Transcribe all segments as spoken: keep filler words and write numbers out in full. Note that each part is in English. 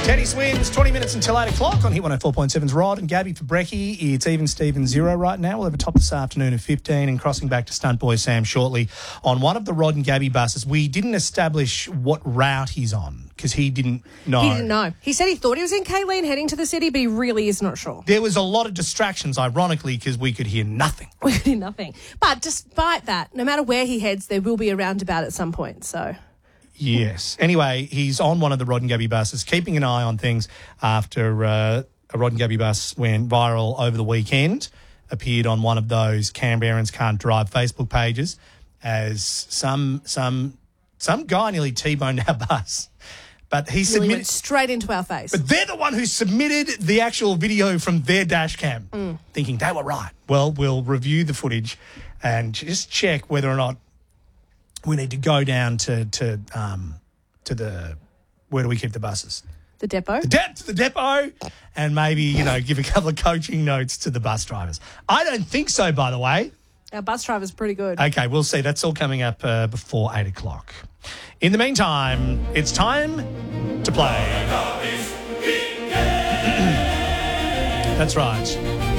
Teddy Swims, twenty minutes until eight o'clock on Hit one oh four point seven's Rod and Gabby for brekkie. It's even Steven zero right now. We'll have a top this afternoon of fifteen and crossing back to Stunt Boy Sam shortly on one of the Rod and Gabby buses. We didn't establish what route he's on because he didn't know. He didn't know. He said he thought he was in Kayleen heading to the city, but he really is not sure. There was a lot of distractions, ironically, because we could hear nothing. We could hear nothing. But despite that, no matter where he heads, there will be a roundabout at some point, so... Yes. Anyway, he's on one of the Rod and Gabby buses, keeping an eye on things after uh, a Rod and Gabby bus went viral over the weekend, appeared on one of those Canberrans Can't Drive Facebook pages as some some some guy nearly T-boned our bus. But he Really submitted went straight into our face. But they're the one who submitted the actual video from their dash cam, Mm. thinking they were right. Well, we'll review the footage and just check whether or not we need to go down to to um to the where do we keep the buses? The depot? The de- to the depot, and maybe you know give a couple of coaching notes to the bus drivers. I don't think so, by the way. Our bus driver's pretty good. Okay, we'll see. That's all coming up uh, before eight o'clock. In the meantime, it's time to play. That's right.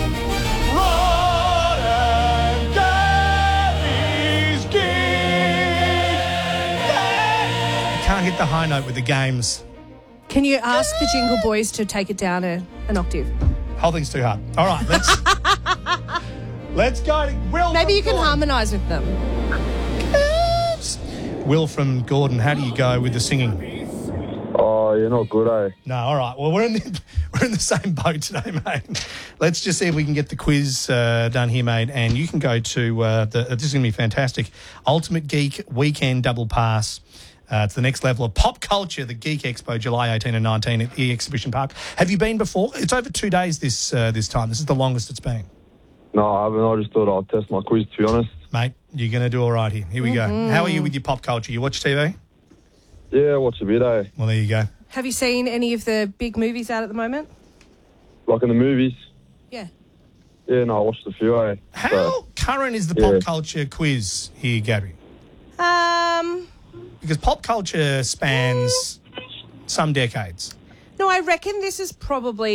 Rod and Gabby's Gig. You can't hit the high note with the games. Can you ask the Jingle Boys to take it down a, an octave? Whole thing's too hard. All right, let's let's go to Will. Maybe from you can Gordon. harmonise with them. Will from Gordon, how do you go with the singing? Oh, you're not good, eh? No, all right. Well, we're in the, we're in the same boat today, mate. Let's just see if we can get the quiz uh, done here, mate. And you can go to uh, the. This is going to be fantastic. Ultimate Geek Weekend Double Pass. Uh, it's the next level of pop culture, the Geek Expo, July eighteenth and nineteenth at the Exhibition Park. Have you been before? It's over two days this uh, this time. This is the longest it's been. No, I haven't. I just thought I'd test my quiz, to be honest. Mate, you're going to do all right here. Here we Mm-hmm. go. How are you with your pop culture? You watch T V? Yeah, watch a bit, eh? Well, there you go. Have you seen any of the big movies out at the moment? Like in the movies. Yeah. Yeah, no, I watched a few, eh? How So, current is the yeah. pop culture quiz here, Gabby? Um, Because pop culture spans some decades. no, I reckon this is probably